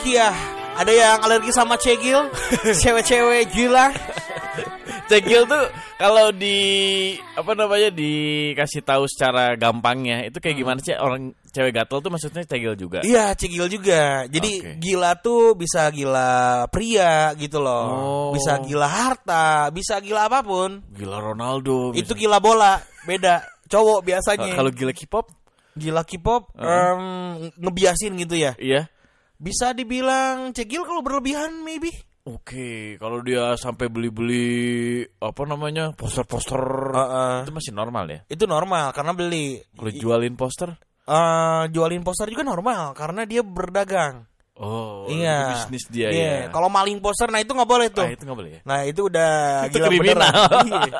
Iya, ada yang alergi sama cegil, cewek-cewek gila. Cegil tuh kalau dikasih tahu secara gampangnya itu kayak gimana sih, orang cewek gatel tuh maksudnya cegil juga? Iya, cegil juga. Jadi gila tuh bisa gila pria gitu loh. Bisa gila harta, bisa gila apapun. Gila Ronaldo. Itu gila bola, beda. Cowok biasanya. Kalau gila K-pop? Gila K-pop ngebiasin gitu ya. Iya. Bisa dibilang cegil kalau berlebihan maybe. Oke, kalau dia sampai beli-beli poster-poster itu masih normal ya? Itu normal karena beli. Kalau jualin poster? Jualin poster juga normal karena dia berdagang. Oh, iya. Bisnis dia ya. Kalau maling poster, nah itu nggak boleh tuh. Itu nggak boleh ya? Nah itu udah itu gila kriminal.